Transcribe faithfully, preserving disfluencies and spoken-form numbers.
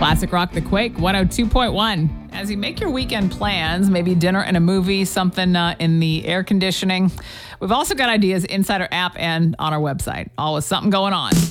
Classic Rock The Quake one oh two point one. As you make your weekend plans, maybe dinner and a movie, something uh, in the air conditioning, we've also got ideas inside our app and on our website. Always something going on.